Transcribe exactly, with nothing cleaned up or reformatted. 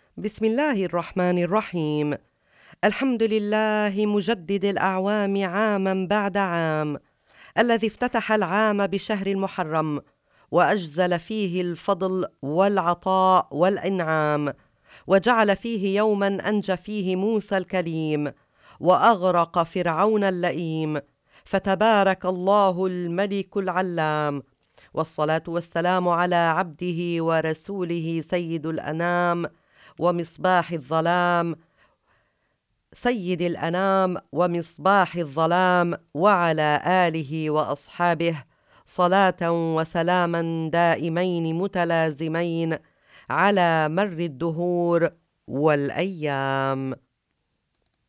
بسم الله الرحمن الرحيم. الحمد لله مجدد الأعوام عاما بعد عام، الذي افتتح العام بشهر المحرم وأجزل فيه الفضل والعطاء والإنعام، وجعل فيه يوما أنجى فيه موسى الكليم وأغرق فرعون اللئيم، فتبارك الله الملك العلام. والصلاة والسلام على عبده ورسوله سيد الأنام ومصباح الظلام سيد الأنام ومصباح الظلام وعلى آله وأصحابه، صلاة وسلاما دائمين متلازمين على مر الدهور والأيام.